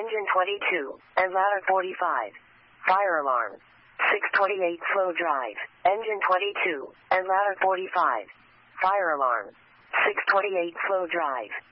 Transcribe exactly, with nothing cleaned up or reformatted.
engine twenty-two, and ladder forty-five. Fire alarm. six twenty-eight slow drive, engine twenty-two, and ladder forty-five. Fire alarm. six twenty-eight slow drive.